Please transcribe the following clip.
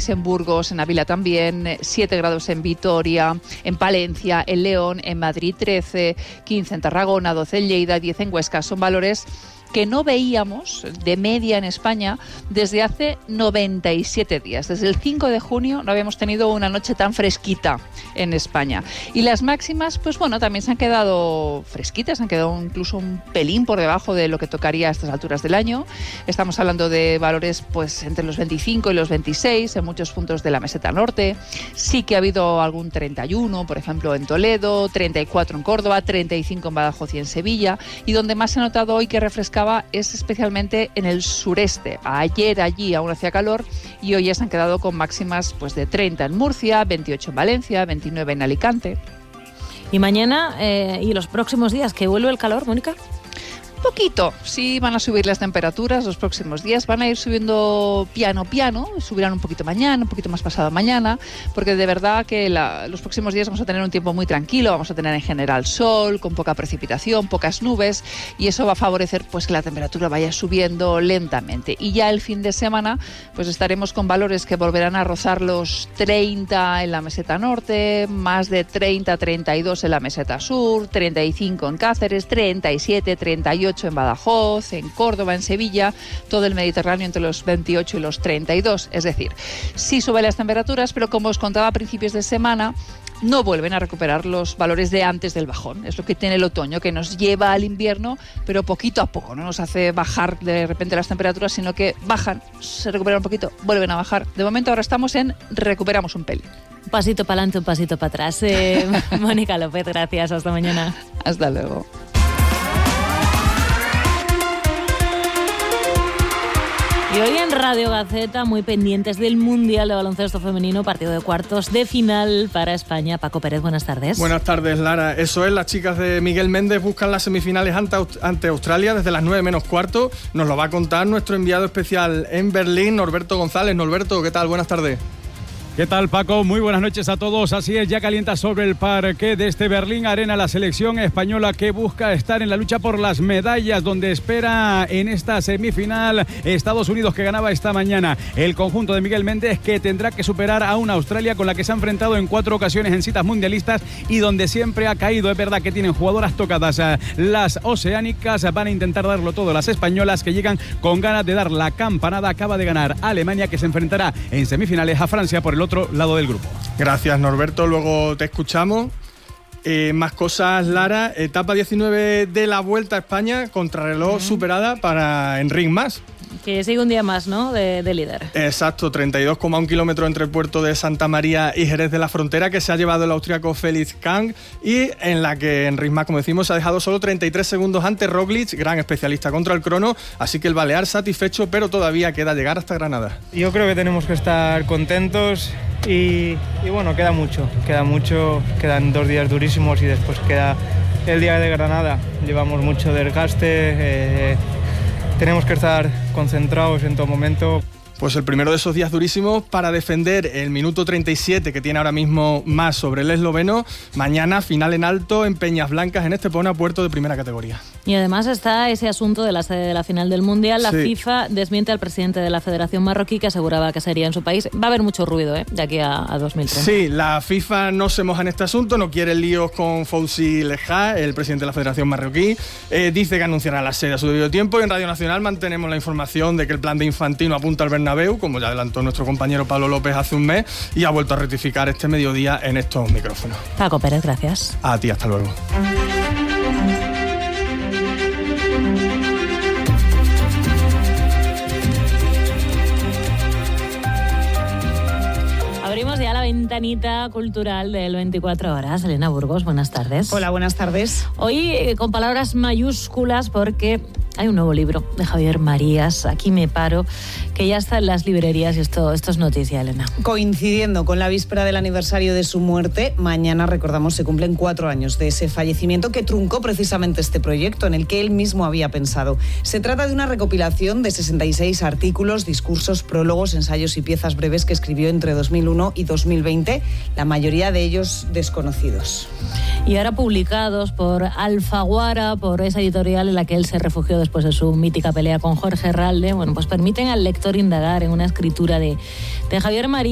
en Burgos, en Ávila también, 7 grados en Vitoria, en Palencia, en León, en Madrid 13, 15 en Tarragona, 12 en Lleida, 10 en Huesca. Son valores que no veíamos de media en España desde hace 97 días. Desde el 5 de junio no habíamos tenido una noche tan fresquita en España. Y las máximas, pues bueno, también se han quedado fresquitas, han quedado incluso un pelín por debajo de lo que tocaría a estas alturas del año. Estamos hablando de valores pues entre los 25 y los 26 en muchos puntos de la meseta norte. Sí que ha habido algún 31, por ejemplo, en Toledo, 34 en Córdoba, 35 en Badajoz y en Sevilla. Y donde más se ha notado hoy que refrescaba es especialmente en el sureste. Ayer allí aún hacía calor y hoy ya se han quedado con máximas pues de 30 en Murcia, 28 en Valencia, 29 en Alicante. ¿Y mañana y los próximos días que vuelve el calor, Mónica? Poquito, sí van a subir las temperaturas los próximos días, van a ir subiendo piano, subirán un poquito mañana, un poquito más pasado mañana, porque de verdad que los próximos días vamos a tener un tiempo muy tranquilo, vamos a tener en general sol, con poca precipitación, pocas nubes, y eso va a favorecer pues que la temperatura vaya subiendo lentamente. Y ya el fin de semana pues estaremos con valores que volverán a rozar los 30 en la meseta norte, más de 30, 32 en la meseta sur, 35 en Cáceres, 37, 38 en Badajoz, en Córdoba, en Sevilla, todo el Mediterráneo entre los 28 y los 32. Es decir, sí suben las temperaturas, pero como os contaba a principios de semana, no vuelven a recuperar los valores de antes del bajón. Es lo que tiene el otoño, que nos lleva al invierno, pero poquito a poco. No nos hace bajar de repente las temperaturas, sino que bajan, se recuperan un poquito, vuelven a bajar. De momento ahora estamos en recuperamos un pelín. Un pasito para adelante, un pasito para atrás. Mónica López, gracias. Hasta mañana. Hasta luego. Y hoy en Radio Gaceta, muy pendientes del Mundial de Baloncesto Femenino, partido de cuartos de final para España. Paco Pérez, buenas tardes. Buenas tardes, Lara. Eso es, las chicas de Miguel Méndez buscan las semifinales ante Australia desde las 9 menos cuarto. Nos lo va a contar nuestro enviado especial en Berlín, Norberto González. Norberto, ¿qué tal? Buenas tardes. ¿Qué tal, Paco? Muy buenas noches a todos. Así es, ya calienta sobre el parqué de este Berlín Arena la selección española que busca estar en la lucha por las medallas, donde espera en esta semifinal Estados Unidos, que ganaba esta mañana. El conjunto de Miguel Méndez, que tendrá que superar a una Australia con la que se ha enfrentado en 4 ocasiones en citas mundialistas y donde siempre ha caído. Es verdad que tienen jugadoras tocadas. Las oceánicas van a intentar darlo todo. Las españolas, que llegan con ganas de dar la campanada. Acaba de ganar Alemania, que se enfrentará en semifinales a Francia por el otro lado del grupo. Gracias, Norberto, luego te escuchamos. Más cosas, Lara. Etapa 19 de la Vuelta a España, contrarreloj superada para Enric Mas. Que sigue un día más, ¿no?, de líder. Exacto, 32,1 kilómetros entre el puerto de Santa María y Jerez de la Frontera, que se ha llevado el austríaco Felix Kang, y en la que Enric Mas, como decimos, se ha dejado solo 33 segundos ante Roglic, gran especialista contra el crono, así que el balear satisfecho, pero todavía queda llegar hasta Granada. Yo creo que tenemos que estar contentos y bueno, queda mucho, quedan 2 días durísimos y después queda el día de Granada. Llevamos mucho desgaste, tenemos que estar concentrados en todo momento. Pues el primero de esos días durísimos para defender el minuto 37 que tiene ahora mismo Mas sobre el esloveno. Mañana final en alto en Peñas Blancas, en Estepona, puerto de primera categoría. Y además está ese asunto de la sede de la final del Mundial. La FIFA desmiente al presidente de la Federación Marroquí, que aseguraba que sería en su país. Va a haber mucho ruido de aquí a 2030. Sí, la FIFA no se moja en este asunto, no quiere líos con Fouzi Lejá, el presidente de la Federación Marroquí. Dice que anunciará la sede a su debido tiempo, y en Radio Nacional mantenemos la información de que el plan de Infantino apunta al Bernabéu, como ya adelantó nuestro compañero Pablo López hace un mes, y ha vuelto a rectificar este mediodía en estos micrófonos. Paco Pérez, gracias. A ti, hasta luego. Abrimos ya la ventanita cultural del 24 horas. Elena Burgos, buenas tardes. Hola, buenas tardes. Hoy con palabras mayúsculas, porque hay un nuevo libro de Javier Marías, Aquí me paro, que ya está en las librerías, y esto es noticia, Elena. Coincidiendo con la víspera del aniversario de su muerte, mañana, recordamos, se cumplen 4 años de ese fallecimiento que truncó precisamente este proyecto en el que él mismo había pensado. Se trata de una recopilación de 66 artículos, discursos, prólogos, ensayos y piezas breves que escribió entre 2001 y 2020, la mayoría de ellos desconocidos. Y ahora publicados por Alfaguara, por esa editorial en la que él se refugió después de su mítica pelea con Jorge Herralde, bueno, pues permiten al lector indagar en una escritura de Javier Marías.